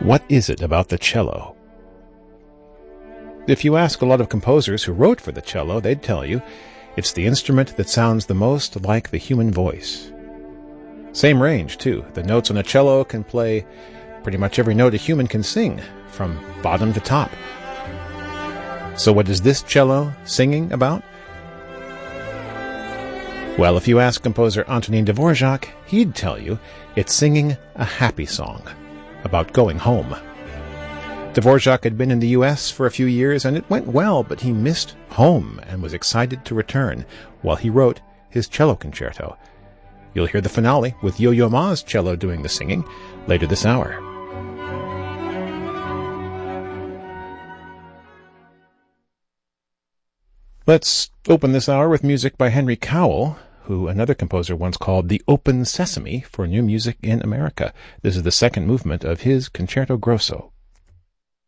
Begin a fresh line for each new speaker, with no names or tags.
What is it about the cello? If you ask a lot of composers who wrote for the cello, they'd tell you it's the instrument that sounds the most like the human voice. Same range, too. The notes on a cello can play pretty much every note a human can sing, from bottom to top. So what is this cello singing about? Well, if you ask composer Antonin Dvorak, he'd tell you it's singing a happy song about going home. Dvorak had been in the U.S. for a few years, and it went well, but he missed home and was excited to return while he wrote his cello concerto. You'll hear the finale with Yo-Yo Ma's cello doing the singing later this hour. Let's open this hour with music by Henry Cowell, who another composer once called the Open Sesame for new music in America. This is the second movement of his Concerto Grosso.